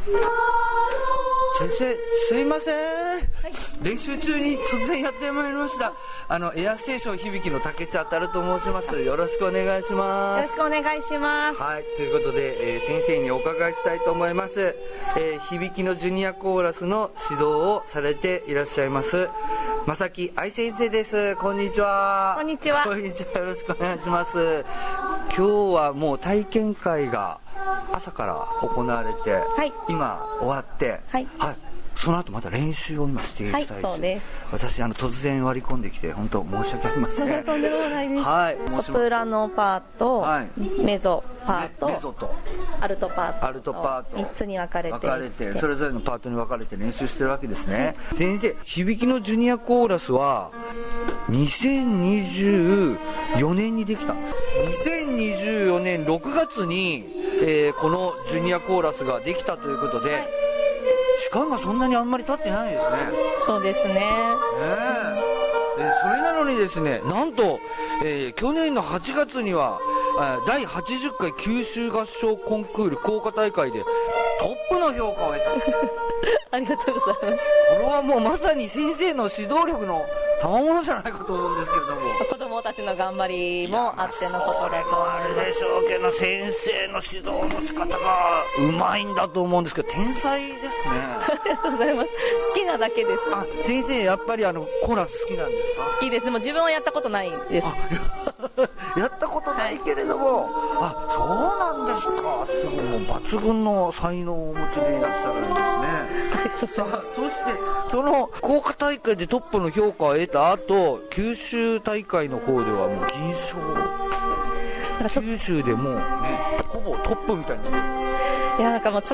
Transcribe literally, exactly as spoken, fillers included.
先生すいません、はい、練習中に突然やってまいりました。あのエアステーション響の竹内あたると申します。よろしくお願いします。 よろしくお願いします。 はい、ということで、えー、先生にお伺いしたいと思います。えー、響のジュニアコーラスの指導をされていらっしゃいます正木愛先生です。こんにちは。 こんにちは。 こんにちは。よろしくお願いします。今日はもう体験会が朝から行われて、はい、今終わって、はい、はい、その後また練習を今している最中、はい、そうです。私あの突然割り込んできて本当申し訳ありません。 とんでもないです。 はい、 ソプラノパート、はい、メゾパート、 メゾとアルトパート、 アルトパートみっつに分かれて分かれてそれぞれのパートに分かれて練習してるわけですね。先生、響のジュニアコーラスはにせんにじゅうよねんにできたんです。にせんにじゅうよねんろくがつに、えー、このジュニアコーラスができたということで、はい、時間がそんなにあんまり経ってないですね。 そうですね。ねえー、それなのにですね、なんと、えー、去年のはちがつにはだいはちじゅっかい九州合唱コンクール校歌大会でトップの評価を得た。 ありがとうございます。 これはもうまさに先生の指導力の賜物じゃないかと思うんですけれども、 子供たちの頑張りもあってのことだと思あれでしょうけど、先生の指導の仕方がうまいんだと思うんですけど、天才ですね。 ありがとうございます。好きなだけです。 あ、先生やっぱりあのコーラス好きなんですか？ 好きです。でも自分はやったことないです。 やったことないけれども、はい、あ、そうなんですか。すごい、もう抜群の才能をお持ちでいらっしゃるんですね。さあ、そしてその校歌大会でトップの評価を得た後、九州大会の方ではもう銀賞、九州でもうねほぼトップみたいになってる。 いや、なんかもう